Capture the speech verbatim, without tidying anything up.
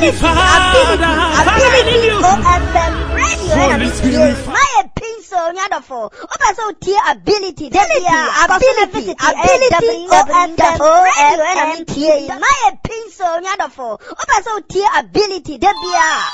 ability, ability, O F M radio. My pencil, wonderful. Open so tier ability, ability, ability, ability, O F M radio. My pencil, wonderful. Open so tier ability,